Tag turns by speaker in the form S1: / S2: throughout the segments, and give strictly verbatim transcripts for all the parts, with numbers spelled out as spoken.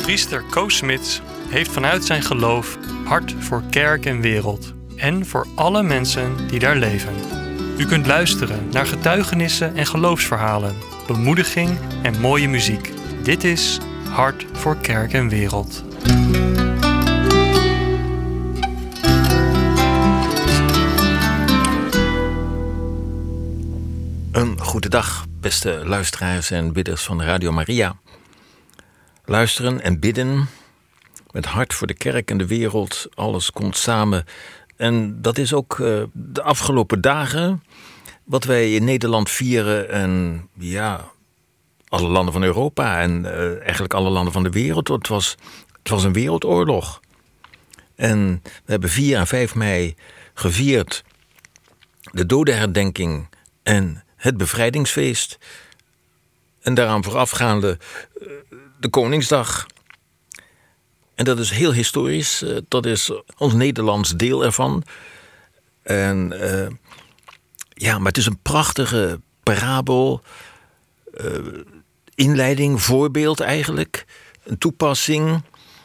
S1: Priester Koos Smits heeft vanuit zijn geloof hart voor kerk en wereld en voor alle mensen die daar leven. U kunt luisteren naar getuigenissen en geloofsverhalen, bemoediging en mooie muziek. Dit is Hart voor kerk en wereld.
S2: Een goede dag, beste luisteraars en bidders van Radio Maria. Luisteren en bidden met hart voor de kerk en de wereld, alles komt samen. En dat is ook uh, de afgelopen dagen wat wij in Nederland vieren en ja, alle landen van Europa en uh, eigenlijk alle landen van de wereld. Het was, het was een wereldoorlog. En we hebben vier en vijf mei gevierd de dodenherdenking en het bevrijdingsfeest. En daaraan voorafgaande uh, de Koningsdag. En dat is heel historisch. Uh, dat is ons Nederlands deel ervan. En uh, ja, maar het is een prachtige parabel, uh, inleiding, voorbeeld eigenlijk, een toepassing,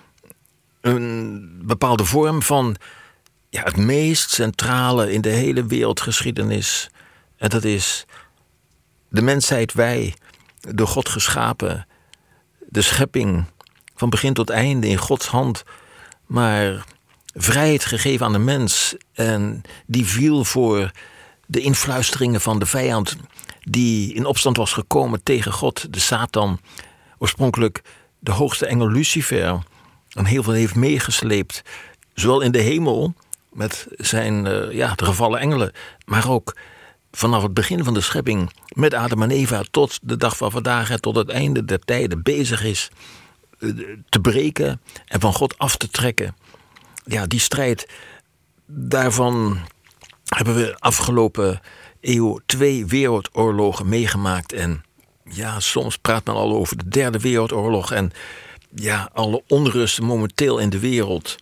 S2: een bepaalde vorm van ja, het meest centrale in de hele wereldgeschiedenis. En dat is de mensheid, wij, door God geschapen, de schepping van begin tot einde in Gods hand, maar vrijheid gegeven aan de mens en die viel voor de influisteringen van de vijand die in opstand was gekomen tegen God, de Satan, oorspronkelijk de hoogste engel Lucifer, en heel veel heeft meegesleept, zowel in de hemel met zijn uh, ja, de gevallen engelen, maar ook vanaf het begin van de schepping met Adam en Eva tot de dag van vandaag en tot het einde der tijden bezig is uh, te breken en van God af te trekken. Ja, die strijd, daarvan hebben we afgelopen eeuw twee wereldoorlogen meegemaakt. En ja, soms praat men al over de derde wereldoorlog en ja, alle onrust momenteel in de wereld.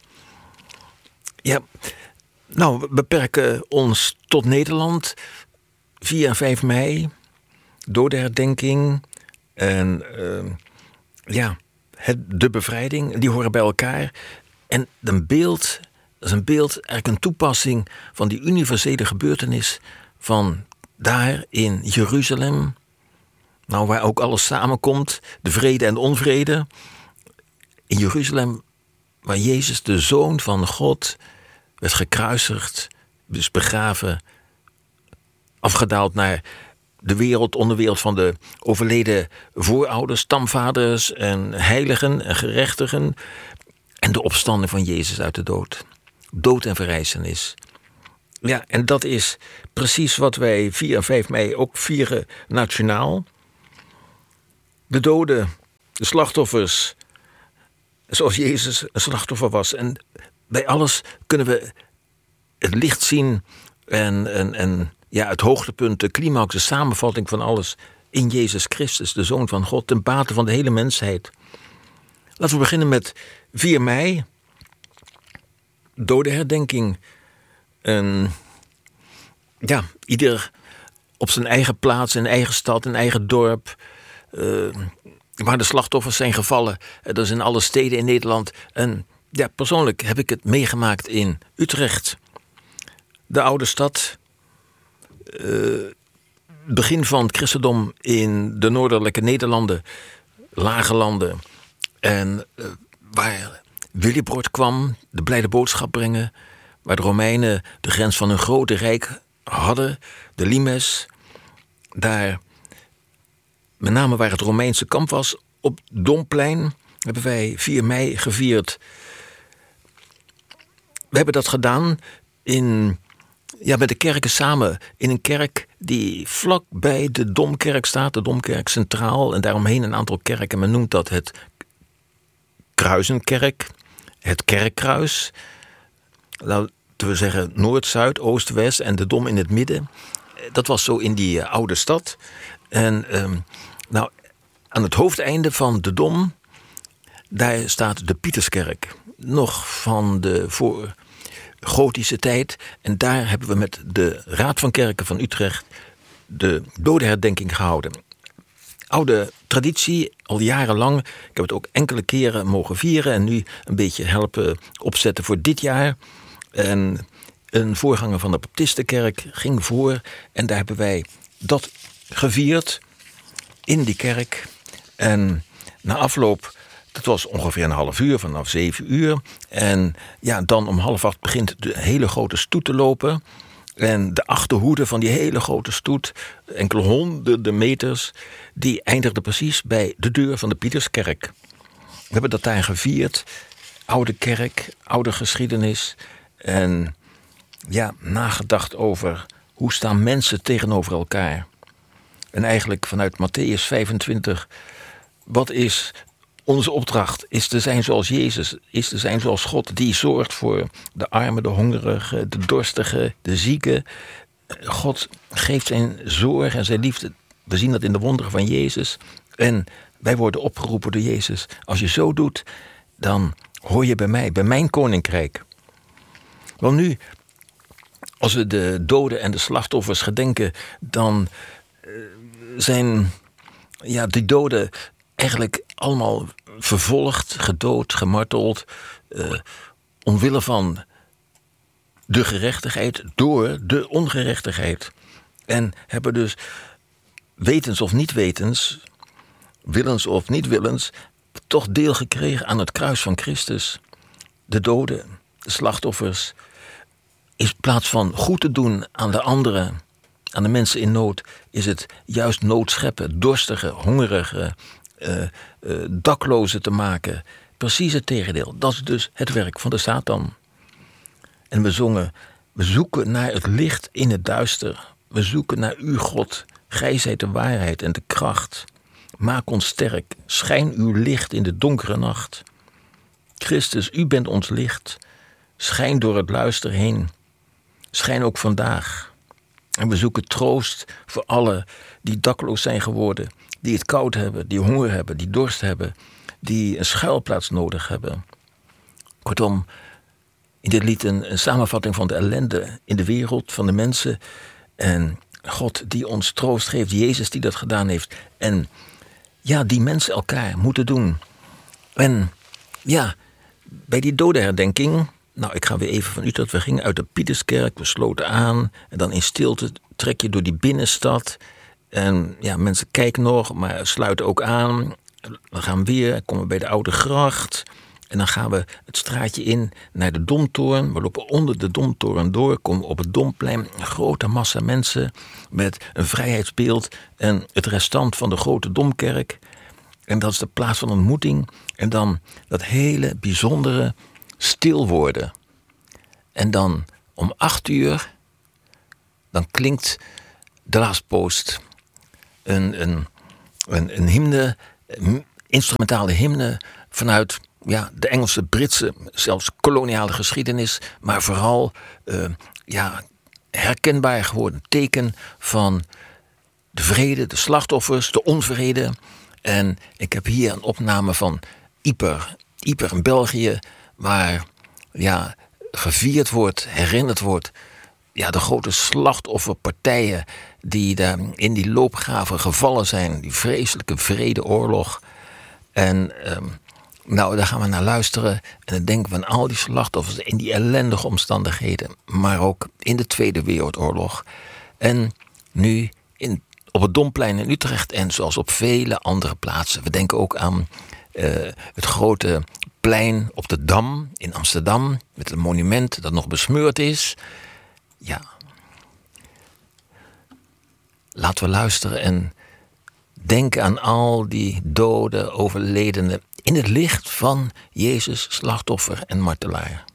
S2: Ja, nou, we beperken ons tot Nederland. vier en vijf mei, dodenherdenking en uh, ja, het, de bevrijding, die horen bij elkaar. En een beeld, dat is een beeld, eigenlijk een toepassing van die universele gebeurtenis van daar in Jeruzalem, nou waar ook alles samenkomt, de vrede en de onvrede. In Jeruzalem, waar Jezus, de Zoon van God, werd gekruisigd, dus begraven, afgedaald naar de wereld, onderwereld van de overleden voorouders, stamvaders en heiligen en gerechtigen. En de opstanding van Jezus uit de dood. Dood en verrijzenis. Ja, en dat is precies wat wij vier en vijf mei ook vieren nationaal. De doden, de slachtoffers, zoals Jezus een slachtoffer was. En bij alles kunnen we het licht zien en, en, en ja, het hoogtepunt, de climax, de samenvatting van alles in Jezus Christus, de Zoon van God, ten bate van de hele mensheid. Laten we beginnen met vier mei, dodenherdenking. En ja, ieder op zijn eigen plaats, in eigen stad, in eigen dorp, uh, waar de slachtoffers zijn gevallen. Dat is in alle steden in Nederland. En ja, persoonlijk heb ik het meegemaakt in Utrecht, de oude stad. Uh, begin van het christendom in de noordelijke Nederlanden, lage landen. En uh, waar Willibrord kwam, de blijde boodschap brengen, waar de Romeinen de grens van hun grote rijk hadden, de limes. Daar, met name waar het Romeinse kamp was, op Domplein, hebben wij vier mei gevierd. We hebben dat gedaan in, ja, met de kerken samen, in een kerk die vlak bij de Domkerk staat, de Domkerk centraal, en daaromheen een aantal kerken. Men noemt dat het Kruisenkerk, het Kerkkruis. Laten we zeggen Noord, Zuid, Oost, West en de Dom in het midden. Dat was zo in die uh, oude stad. En um, nou, aan het hoofdeinde van de Dom, daar staat de Pieterskerk. Nog van de voor gotische tijd. En daar hebben we met de Raad van Kerken van Utrecht de dodenherdenking gehouden. oude traditie, al jarenlang. Ik heb het ook enkele keren mogen vieren en nu een beetje helpen opzetten voor dit jaar. En een voorganger van de Baptistenkerk ging voor en daar hebben wij dat gevierd in die kerk. En na afloop, dat was ongeveer een half uur, vanaf zeven uur. En ja, dan om half acht begint de hele grote stoet te lopen. En de achterhoede van die hele grote stoet, enkele honderden meters, die eindigde precies bij de deur van de Pieterskerk. We hebben dat daar gevierd. Oude kerk, oude geschiedenis. En ja, nagedacht over hoe staan mensen tegenover elkaar. En eigenlijk vanuit Mattheüs vijfentwintig, wat is onze opdracht? Is te zijn zoals Jezus, is te zijn zoals God, die zorgt voor de armen, de hongerigen, de dorstigen, de zieken. God geeft zijn zorg en zijn liefde. We zien dat in de wonderen van Jezus. En wij worden opgeroepen door Jezus. Als je zo doet, dan hoor je bij mij, bij mijn koninkrijk. Want nu, als we de doden en de slachtoffers gedenken, dan zijn ja, die doden eigenlijk allemaal vervolgd, gedood, gemarteld, uh, omwille van de gerechtigheid, door de ongerechtigheid. En hebben dus wetens of niet wetens, willens of niet willens, toch deel gekregen aan het kruis van Christus. De doden, de slachtoffers, in plaats van goed te doen aan de anderen, aan de mensen in nood, is het juist nood scheppen, dorstige, hongerige, uh, uh, daklozen te maken. Precies het tegendeel. Dat is dus het werk van de Satan. En we zongen, we zoeken naar het licht in het duister. We zoeken naar u, God. Gij zijt de waarheid en de kracht. Maak ons sterk. Schijn uw licht in de donkere nacht. Christus, u bent ons licht. Schijn door het luister heen. Schijn ook vandaag. En we zoeken troost voor allen die dakloos zijn geworden. Die het koud hebben, die honger hebben, die dorst hebben. Die een schuilplaats nodig hebben. Kortom, in dit lied een, een samenvatting van de ellende in de wereld, van de mensen. En God die ons troost geeft, Jezus die dat gedaan heeft. En ja, die mensen elkaar moeten doen. En ja, bij die dodenherdenking, nou ik ga weer even van Utrecht, we gingen uit de Pieterskerk, we sloten aan. En dan in stilte trek je door die binnenstad. En ja, mensen kijken nog, maar sluiten ook aan. We gaan weer, komen bij de Oude Gracht. En dan gaan we het straatje in naar de Domtoren. We lopen onder de Domtoren door, komen op het Domplein. Een grote massa mensen met een vrijheidsbeeld en het restant van de grote Domkerk. En dat is de plaats van ontmoeting. En dan dat hele bijzondere stil worden. En dan om acht uur, dan klinkt de Lastpost. Een, een, een, een hymne, een instrumentale hymne vanuit ja, de Engelse, Britse, zelfs koloniale geschiedenis. Maar vooral uh, ja, herkenbaar geworden teken van de vrede, de slachtoffers, de onvrede. En ik heb hier een opname van Yper. Yper in België, waar ja, gevierd wordt, herinnerd wordt. Ja, de grote slachtofferpartijen die daar in die loopgraven gevallen zijn. Die vreselijke vredeoorlog. En um, nou, daar gaan we naar luisteren. En dan denken we aan al die slachtoffers in die ellendige omstandigheden. Maar ook in de Tweede Wereldoorlog. En nu in, op het Domplein in Utrecht en zoals op vele andere plaatsen. We denken ook aan uh, het grote plein op de Dam in Amsterdam. Met een monument dat nog besmeurd is. Ja. Laten we luisteren en denken aan al die doden, overledenen in het licht van Jezus, slachtoffer en martelaar.